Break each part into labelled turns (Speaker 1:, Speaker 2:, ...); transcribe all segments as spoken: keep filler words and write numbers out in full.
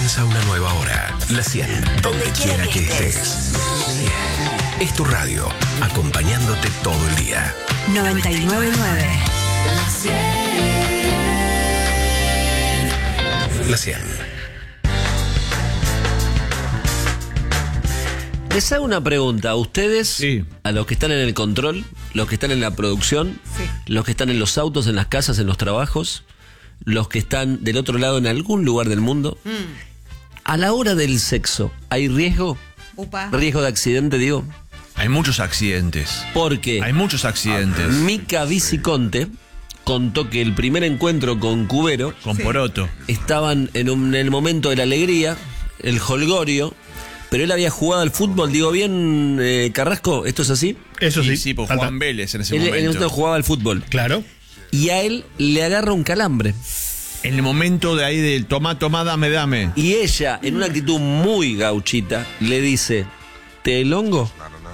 Speaker 1: Comienza una nueva hora. La cien, donde quiera que estés. Es tu radio, acompañándote todo el día.
Speaker 2: noventa y nueve punto nueve.
Speaker 1: La cien.
Speaker 3: Les hago una pregunta a ustedes,
Speaker 4: Sí.
Speaker 3: a los que están en el control, los que están en la producción,
Speaker 2: Sí.
Speaker 3: los que están en los autos, en las casas, en los trabajos, los que están del otro lado en algún lugar del mundo.
Speaker 2: Mm.
Speaker 3: A la hora del sexo, ¿hay riesgo?
Speaker 2: Upa.
Speaker 3: ¿Riesgo de accidente, digo?
Speaker 4: Hay muchos accidentes.
Speaker 3: Porque
Speaker 4: Hay muchos accidentes.
Speaker 3: Mica Viciconte contó que el primer encuentro con Cubero
Speaker 4: Con
Speaker 2: Sí.
Speaker 4: poroto.
Speaker 3: estaban en, un- en el momento de la alegría, el jolgorio, pero él había jugado al fútbol, digo bien, eh, Carrasco, ¿esto es así?
Speaker 5: Eso
Speaker 4: Sí,
Speaker 5: sí.
Speaker 4: sí, por
Speaker 5: falta-
Speaker 4: Juan Vélez en ese
Speaker 3: Él en ese
Speaker 4: momento.
Speaker 3: momento jugaba al fútbol.
Speaker 5: Claro.
Speaker 3: Y a él le agarra un calambre.
Speaker 4: En el momento de ahí del tomá, tomá, dame, dame.
Speaker 3: Y ella, en una actitud muy gauchita, le dice, ¿te elongo?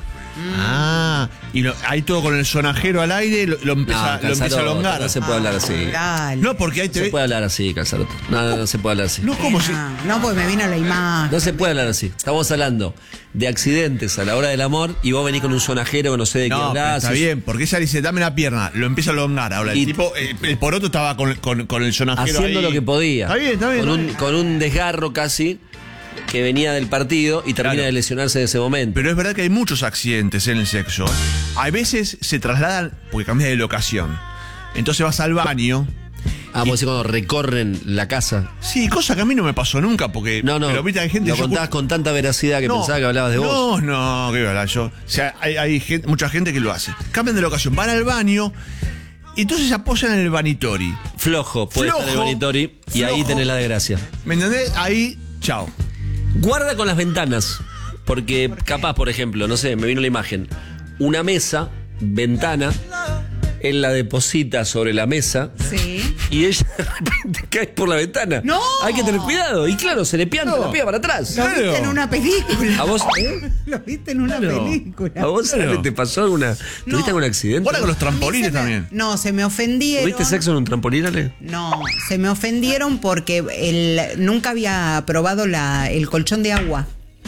Speaker 4: Ah, y lo- ahí todo con el sonajero al aire lo, lo empieza, lo empieza a
Speaker 3: Calzaroto,
Speaker 4: elongar.
Speaker 3: no se puede hablar así.
Speaker 2: Dale.
Speaker 4: No, porque ahí te
Speaker 3: Se
Speaker 4: ve.
Speaker 3: puede hablar así, Calzaroto. No, no, no se puede hablar así.
Speaker 4: No, como si.
Speaker 2: No, no, pues me vino la imagen.
Speaker 3: No se puede hablar así. Estamos hablando de accidentes a la hora del amor y vos venís con un sonajero que no sé de qué
Speaker 4: No, pero
Speaker 3: hablás.
Speaker 4: está bien, porque ella dice, dame la pierna, lo empieza a elongar. Ahora, el
Speaker 3: Y-
Speaker 4: tipo, el, el poroto estaba con, con, con el sonajero
Speaker 3: Haciendo
Speaker 4: ahí.
Speaker 3: lo que podía.
Speaker 4: Está bien, está bien.
Speaker 3: Con
Speaker 4: está
Speaker 3: un,
Speaker 4: bien.
Speaker 3: con un desgarro casi que venía del partido y termina
Speaker 4: Claro.
Speaker 3: de lesionarse en ese momento.
Speaker 4: Pero es verdad que hay muchos accidentes en el sexo. A veces se trasladan porque cambias de locación. Entonces vas al baño.
Speaker 3: Ah, vos decís cuando recorren la casa.
Speaker 4: Sí, cosa que a mí no me pasó nunca porque.
Speaker 3: No, no.
Speaker 4: Pero viste, hay gente
Speaker 3: lo
Speaker 4: yo-
Speaker 3: contabas con tanta veracidad que
Speaker 4: No,
Speaker 3: pensaba que hablabas de vos.
Speaker 4: No, no, que iba a hablar yo. O sea, hay, hay gente- mucha gente que lo hace. Cambian de locación, van al baño y entonces se apoyan en el vanitori.
Speaker 3: Flojo, puede
Speaker 4: Flojo,
Speaker 3: estar el monitori y ahí
Speaker 4: flojo.
Speaker 3: tenés la desgracia.
Speaker 4: ¿Me entendés? Ahí, chao.
Speaker 3: Guarda con las ventanas, porque capaz, por ejemplo, no sé, me vino la imagen, una mesa, ventana, él la deposita sobre la mesa
Speaker 2: Sí.
Speaker 3: y ella de repente cae por la ventana.
Speaker 2: ¡No!
Speaker 3: Hay que tener cuidado. Y claro, se le pianta
Speaker 4: No.
Speaker 3: la piba para atrás.
Speaker 2: Lo viste en una película.
Speaker 3: ¿A vos?
Speaker 2: Lo viste en una
Speaker 4: Claro.
Speaker 2: película.
Speaker 3: ¿A vos
Speaker 4: Claro.
Speaker 3: te pasó alguna? ¿Tuviste algún accidente?
Speaker 4: Ahora con los
Speaker 2: A mí
Speaker 4: trampolines
Speaker 2: se me-
Speaker 4: también.
Speaker 2: No, se me ofendieron.
Speaker 3: ¿Tuviste sexo en un trampolín, Ale?
Speaker 2: No, se me ofendieron porque el, nunca había probado la, el colchón de agua.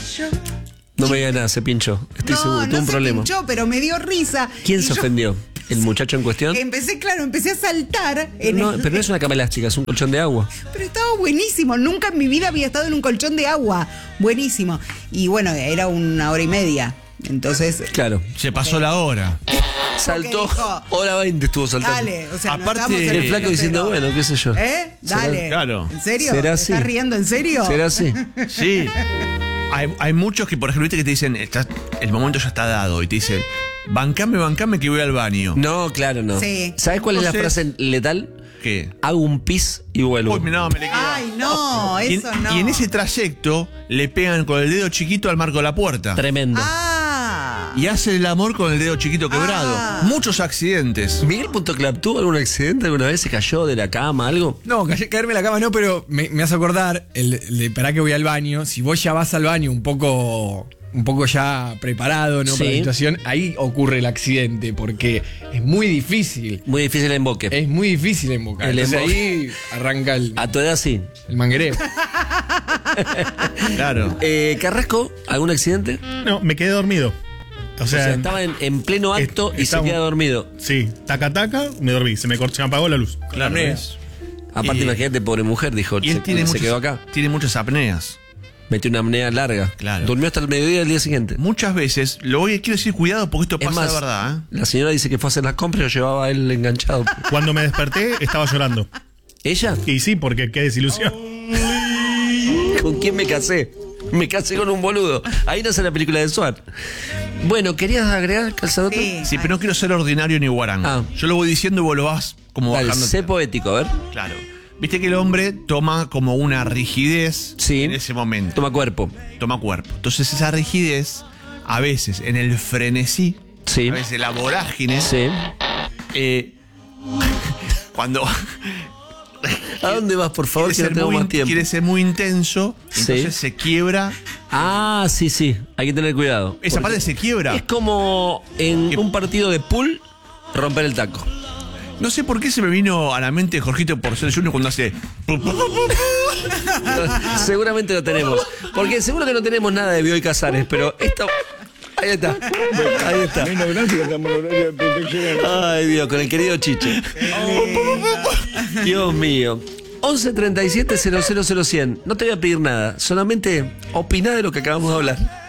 Speaker 3: No me digas nada, se pinchó. Estoy
Speaker 2: no,
Speaker 3: seguro,
Speaker 2: no
Speaker 3: tuvo un
Speaker 2: se
Speaker 3: problema.
Speaker 2: pinchó, pero me dio risa.
Speaker 3: ¿Quién
Speaker 2: Y
Speaker 3: se
Speaker 2: yo
Speaker 3: ofendió? ¿El muchacho en cuestión?
Speaker 2: Empecé, claro, empecé a saltar. En
Speaker 3: No,
Speaker 2: el-
Speaker 3: pero no es una cama elástica, es un colchón de agua.
Speaker 2: Pero estaba buenísimo. Nunca en mi vida había estado en un colchón de agua. Buenísimo. Y bueno, era una hora y media. Entonces,
Speaker 3: Claro.
Speaker 4: Se pasó la hora.
Speaker 3: Saltó,
Speaker 2: dijo,
Speaker 3: hora veinte estuvo saltando.
Speaker 2: dale. O sea, nos
Speaker 4: Aparte,
Speaker 2: damos
Speaker 3: Y el
Speaker 2: el
Speaker 3: flaco
Speaker 2: pelo,
Speaker 3: diciendo,
Speaker 2: pero-
Speaker 3: bueno, qué sé yo.
Speaker 2: ¿Eh? Dale.
Speaker 4: Claro.
Speaker 2: ¿En serio?
Speaker 3: ¿Será
Speaker 2: ¿Te
Speaker 3: así?
Speaker 2: estás riendo en serio?
Speaker 3: ¿Será así?
Speaker 4: Sí. Hay, hay muchos que, por ejemplo, viste que te dicen, "Está- el momento ya está dado", y te dicen, bancame, bancame que voy al baño.
Speaker 3: No, claro, no.
Speaker 2: Sí.
Speaker 3: ¿Sabes cuál es la
Speaker 4: Entonces-
Speaker 3: frase letal?
Speaker 4: ¿Qué?
Speaker 3: Hago un pis y vuelvo.
Speaker 4: Uy, no, me le queda.
Speaker 2: Ay, no,
Speaker 4: Y en,
Speaker 2: eso no.
Speaker 4: y en ese trayecto le pegan con el dedo chiquito al marco de la puerta.
Speaker 3: Tremendo.
Speaker 2: Ah.
Speaker 4: Y hace el amor con el dedo chiquito quebrado.
Speaker 2: Ah.
Speaker 4: Muchos accidentes.
Speaker 3: ¿Miguel.clap tuvo algún accidente alguna vez? ¿Se cayó de la cama, algo?
Speaker 6: No, ca- caerme en la cama no, pero me, me hace acordar el, el de para que voy al baño. Si vos ya vas al baño un poco, un poco ya preparado, ¿no?
Speaker 3: Sí.
Speaker 6: Para la situación, ahí ocurre el accidente, porque es muy difícil.
Speaker 3: Muy difícil el emboque.
Speaker 6: Es muy difícil embocar.
Speaker 3: El
Speaker 6: Entonces
Speaker 3: emboque.
Speaker 6: ahí arranca el,
Speaker 3: A tu edad sí.
Speaker 6: el manguereo.
Speaker 4: Claro.
Speaker 3: Eh, Carrasco, ¿algún accidente?
Speaker 5: No, me quedé dormido. O
Speaker 3: O
Speaker 5: sea,
Speaker 3: sea, estaba en, en pleno acto y
Speaker 5: estamos-
Speaker 3: se queda dormido.
Speaker 5: sí, taca taca, me dormí, se me, cort- se me apagó la luz.
Speaker 4: Claro. ¿ves?
Speaker 3: Aparte,
Speaker 4: Y-
Speaker 3: imagínate, pobre mujer, dijo,
Speaker 4: Y él
Speaker 3: se,
Speaker 4: tiene,
Speaker 3: se
Speaker 4: muchas,
Speaker 3: quedó acá.
Speaker 4: tiene muchas apneas.
Speaker 3: Metió una apnea larga.
Speaker 4: Claro.
Speaker 3: Durmió hasta el mediodía del día siguiente.
Speaker 4: Muchas veces, lo voy, quiero decir cuidado porque esto
Speaker 3: Es
Speaker 4: pasa
Speaker 3: más,
Speaker 4: de verdad, ¿eh?
Speaker 3: la señora dice que fue a hacer las compras y lo llevaba a él enganchado.
Speaker 5: Cuando me desperté, estaba llorando.
Speaker 3: ¿Ella?
Speaker 5: Y sí, porque qué desilusión.
Speaker 3: ¿Con quién me casé? Me casé con un boludo. Ahí nace la película de SWAT. Bueno, ¿querías agregar, Calzadoto?
Speaker 2: Sí.
Speaker 4: Sí, pero no quiero ser ordinario ni guarango.
Speaker 3: Ah.
Speaker 4: Yo lo voy diciendo y vos lo vas como
Speaker 3: Dale,
Speaker 4: bajando.
Speaker 3: sé poético, a ver.
Speaker 4: Claro. Viste que el hombre toma como una rigidez
Speaker 3: Sí.
Speaker 4: en ese momento.
Speaker 3: Toma cuerpo.
Speaker 4: Toma cuerpo. Entonces esa rigidez, a veces en el frenesí,
Speaker 3: Sí.
Speaker 4: a veces en la vorágine,
Speaker 3: Sí.
Speaker 4: eh, cuando
Speaker 3: ¿A dónde vas, por favor,
Speaker 4: quiere
Speaker 3: que no
Speaker 4: ser,
Speaker 3: tengo
Speaker 4: muy,
Speaker 3: más tiempo?
Speaker 4: quiere ser muy intenso,
Speaker 3: Sí.
Speaker 4: entonces se quiebra.
Speaker 3: Ah, sí, sí. Hay que tener cuidado.
Speaker 4: Esa
Speaker 3: Porque
Speaker 4: parte se quiebra.
Speaker 3: es como en
Speaker 4: ¿Qué?
Speaker 3: un partido de pool romper el taco.
Speaker 4: No sé por qué se me vino a la mente Jorgito Porcel Junior cuando hace.
Speaker 3: Seguramente lo tenemos. Porque seguro que no tenemos nada de Bioy Casares, pero esto. Ahí está. Ahí está. Ay, Dios, con el querido Chiche. Dios mío. once treinta y siete cero cero cero cien. No te voy a pedir nada, solamente opina de lo que acabamos de hablar.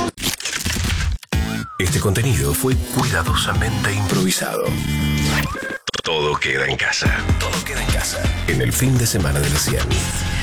Speaker 1: Este contenido fue cuidadosamente improvisado. Todo queda en casa. Todo queda en casa. En el fin de semana de la cien.